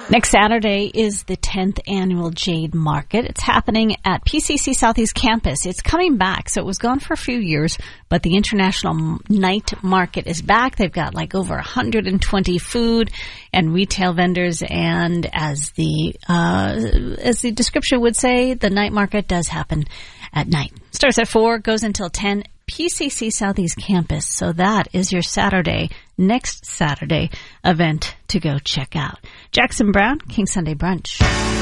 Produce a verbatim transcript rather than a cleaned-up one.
Next Saturday is the tenth annual Jade Market. It's happening at P C C Southeast Campus. It's coming back, so it was gone for a few years, but the International Night Market is back. They've got like over one hundred twenty food and retail vendors, and as the uh, as the description would say, the night market does happen at night. Starts at four, goes until ten. P C C Southeast Campus. So that is your Saturday, next Saturday event to go check out. Jackson Brown, King Sunday Brunch.